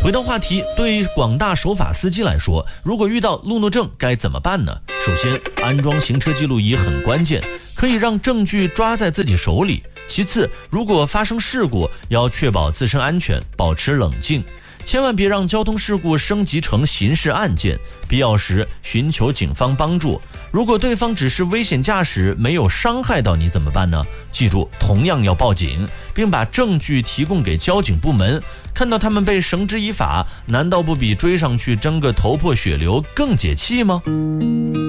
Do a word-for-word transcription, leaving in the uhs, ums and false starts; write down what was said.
回到话题，对广大守法司机来说，如果遇到路怒症该怎么办呢？首先，安装行车记录仪很关键，可以让证据抓在自己手里。其次，如果发生事故，要确保自身安全，保持冷静，千万别让交通事故升级成刑事案件，必要时寻求警方帮助。如果对方只是危险驾驶，没有伤害到你怎么办呢？记住，同样要报警，并把证据提供给交警部门。看到他们被绳之以法，难道不比追上去争个头破血流更解气吗？